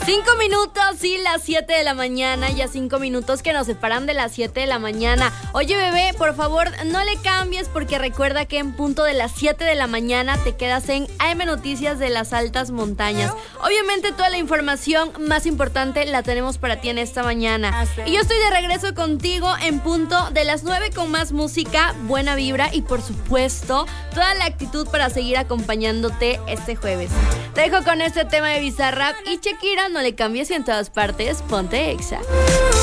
5 minutos, sí, las 7 de la mañana. Ya 5 minutos que nos separan de las 7 de la mañana. Oye, bebé, por favor, no le cambies, porque recuerda que en punto de las 7 de la mañana te quedas en AM Noticias de las Altas Montañas. Obviamente toda la información más importante la tenemos para ti en esta mañana. Y yo estoy de regreso contigo en punto de las 9 con más música, buena vibra y por supuesto toda la actitud para seguir acompañándote este jueves. Te dejo con este tema de Bizarrap y Shakira, no le cambies, y en todas partes ponte Exa.